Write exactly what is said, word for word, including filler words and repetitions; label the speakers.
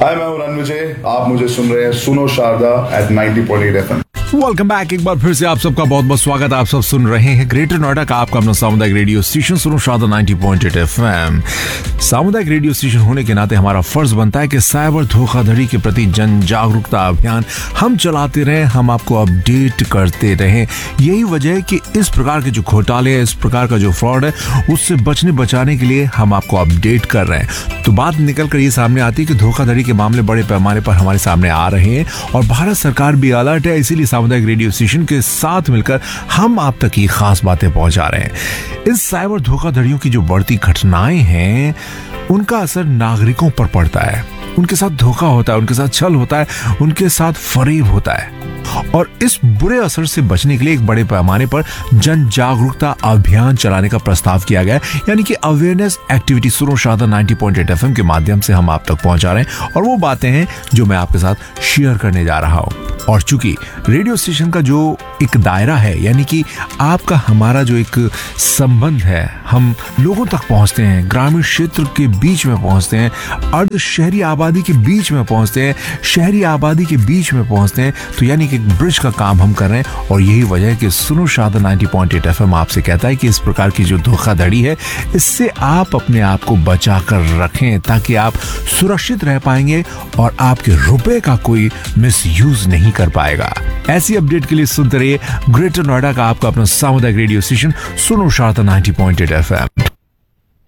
Speaker 1: हाय, मैं हूं रणविजय। आप मुझे सुन रहे हैं सुनो Sharda eight ninety point eight FM.
Speaker 2: Welcome back. एक बार फिर से आप सबका बहुत बहुत स्वागत। आप सब सुन रहे हैं ग्रेटर नोएडा का आपका अपना सामुदायिक रेडियो स्टेशन सुनो Sharda ninety point eight FM. सामुदायिक रेडियो स्टेशन होने के नाते हमारा फर्ज बनता है कि साइबर धोखाधड़ी के प्रति जन जागरूकता अभियान हम चलाते रहें, हम आपको अपडेट करते रहें। यही वजह है कि इस प्रकार के जो घोटाले, इस प्रकार का जो फ्रॉड है, उससे बचने बचाने के लिए हम आपको अपडेट कर रहे हैं। तो बात निकल कर ये सामने आती है कि धोखाधड़ी के मामले बड़े पैमाने पर हमारे सामने आ रहे हैं और भारत सरकार भी अलर्ट है। इसीलिए सामुदायिक रेडियो स्टेशन के साथ मिलकर हम आप तक ये खास बातें पहुंचा रहे हैं। इन साइबर धोखाधड़ियों की जो बढ़ती घटनाएं हैं, उनका असर नागरिकों पर पड़ता है। उनके साथ धोखा होता है, उनके साथ छल होता है, उनके साथ फरेब होता है। और इस बुरे असर से बचने के लिए एक बड़े पैमाने पर जन जागरूकता अभियान चलाने का प्रस्ताव किया गया है, यानी कि अवेयरनेस एक्टिविटी सुनो Sharda ninety point eight FM के माध्यम से हम आप तक पहुंचा रहे हैं। और वो बातें हैं जो मैं आपके साथ शेयर करने जा रहा हूं। और चूंकि रेडियो स्टेशन का जो एक दायरा है, यानी कि आपका हमारा जो एक संबंध है, हम लोगों तक पहुंचते हैं, ग्रामीण क्षेत्र के बीच में पहुंचते हैं, अर्ध शहरी आबादी के बीच में पहुंचते हैं, शहरी आबादी के बीच में पहुंचते हैं, तो यानी कि एक ब्रिज का काम हम कर रहे हैं। और यही वजह है कि सुनो Sharda ninety point eight FM आपसे कहता है कि इस प्रकार की जो धोखाधड़ी है, इससे आप अपने आप को बचा कर रखें, ताकि आप सुरक्षित रह पाएंगे और आपके रुपए का कोई मिसयूज नहीं कर पाएगा। ऐसी अपडेट के लिए सुनते रहिए ग्रेटर नोएडा का आपका अपना सामुदायिक रेडियो स्टेशन सुनो Sharda ninety point eight FM.